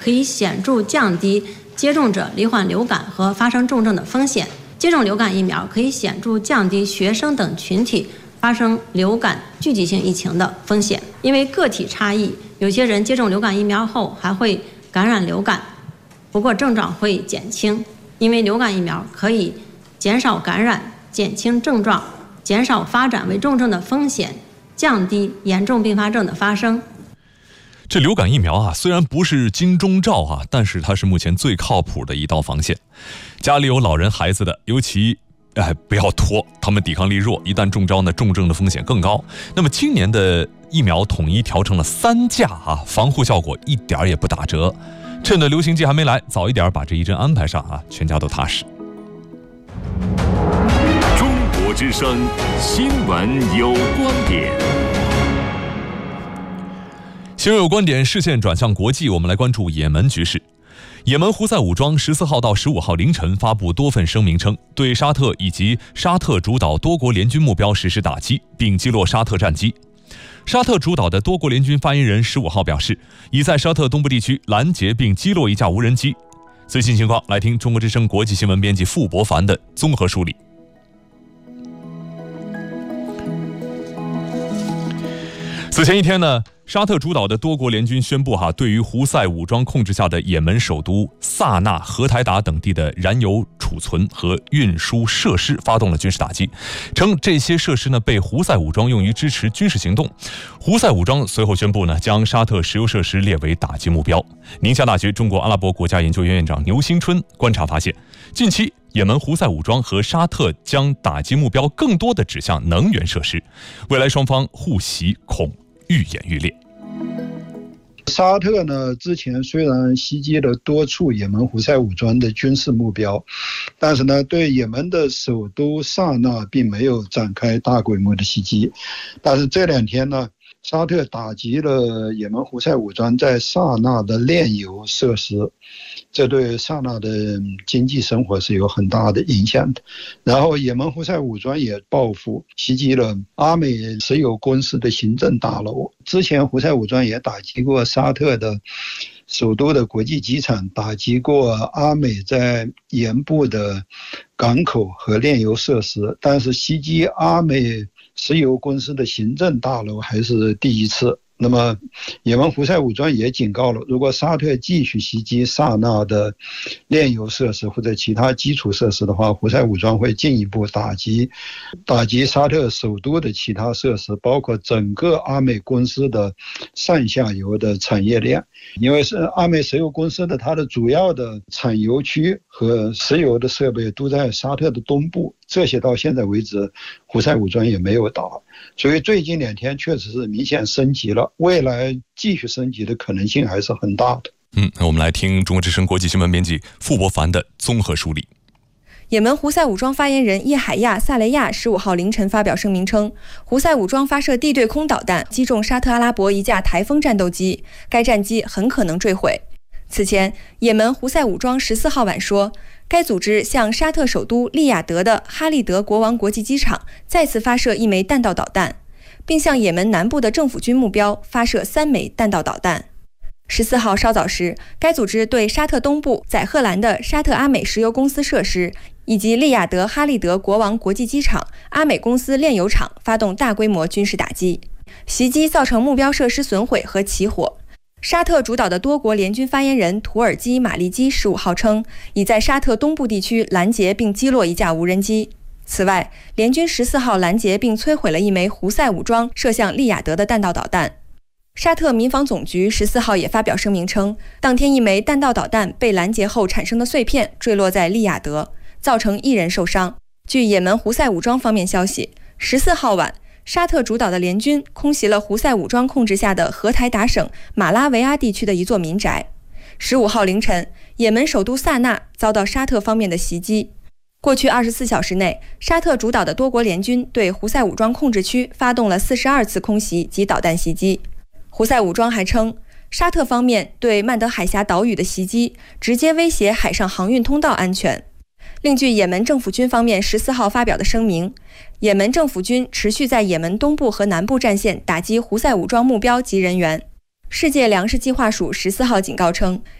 可以显著降低接种者罹患流感和发生重症的风险。接种流感疫苗可以显著降低学生等群体发生流感聚集性疫情的风险。因为个体差异，有些人接种流感疫苗后还会感染流感，不过症状会减轻。因为流感疫苗可以减少感染、减轻症状、减少发展为重症的风险，降低严重并发症的发生。 这流感疫苗啊，虽然不是金钟罩啊，但是它是目前最靠谱的一道防线。家里有老人孩子的，尤其不要拖，他们抵抗力弱，一旦中招呢，重症的风险更高。那么今年的疫苗统一调成了3价啊，防护效果一点也不打折。趁着流行季还没来，早一点把这一针安排上啊，全家都踏实。 中国之声，新闻有观点。 新闻有观点，视线转向国际，我们来关注也门局势。也门胡塞武装14号到15号凌晨发布多份声明称，对沙特以及沙特主导多国联军目标实施打击，并击落沙特战机。沙特主导的多国联军发言人15号表示，已在沙特东部地区拦截并击落一架无人机。最新情况，来听中国之声国际新闻编辑傅博凡的综合梳理。此前一天呢，沙特主导的多国联军宣布对于胡塞武装控制下的也门首都萨那、荷台达等地的燃油储存和运输设施发动了军事打击，称这些设施呢被胡塞武装用于支持军事行动。胡塞武装随后宣布呢，将沙特石油设施列为打击目标。宁夏大学中国阿拉伯国家研究院院长牛新春观察发现，近期也门胡塞武装和沙特将打击目标更多地指向能源设施，未来双方互袭恐愈演愈烈。 沙特呢，之前虽然袭击了多处也门胡塞武装的军事目标，但是呢，对也门的首都萨那并没有展开大规模的袭击。但是这2天呢，沙特打击了也门胡塞武装在萨那的炼油设施，这对萨那的经济生活是有很大的影响的。然后也门胡塞武装也报复袭击了阿美石油公司的行政大楼。之前胡塞武装也打击过沙特的首都的国际机场，打击过阿美在盐部的港口和炼油设施，但是袭击阿美石油公司的行政大楼还是第一次。那么也门胡塞武装也警告了，如果沙特继续袭击萨那的炼油设施或者其他基础设施的话，胡塞武装会进一步打击沙特首都的其他设施，包括整个阿美公司的上下游的产业链。因为是阿美石油公司的它的主要的产油区和石油的设备都在沙特的东部，这些到现在为止胡塞武装也没有打，所以最近2天确实是明显升级了，未来继续升级的可能性还是很大的。 那我们来听中国之声国际新闻编辑傅博凡的综合梳理。 也门胡塞武装发言人叶海亚·萨雷亚15号凌晨发表声明称，胡塞武装发射地对空导弹击中沙特阿拉伯一架台风战斗机，该战机很可能坠毁。此前，也门胡塞武装14号晚说，该组织向沙特首都利雅得的哈利德国王国际机场再次发射1枚弹道导弹，并向也门南部的政府军目标发射3枚弹道导弹。14号稍早时，该组织对沙特东部载荷兰的沙特阿美石油公司设施以及利雅得哈利德国王国际机场、阿美公司炼油厂发动大规模军事打击，袭击造成目标设施损毁和起火。沙特主导的多国联军发言人土耳其马利基15号称，已在沙特东部地区拦截并击落一架无人机。此外，联军14号拦截并摧毁了1枚胡塞武装射向利雅得的弹道导弹。沙特民防总局14号也发表声明称，当天1枚弹道导弹被拦截后产生的碎片坠落在利雅得，造成1人受伤。据也门胡塞武装方面消息，14号晚，沙特主导的联军空袭了胡塞武装控制下的荷台达省马拉维阿地区的一座民宅。15号凌晨，也门首都萨那遭到沙特方面的袭击。过去24小时内，沙特主导的多国联军对胡塞武装控制区发动了42次空袭及导弹袭击。胡塞武装还称，沙特方面对曼德海峡岛屿的袭击直接威胁海上航运通道安全。另据也门政府军方面14号发表的声明，也门政府军持续在也门东部和南部战线打击胡塞武装目标及人员。世界粮食计划署14号警告称，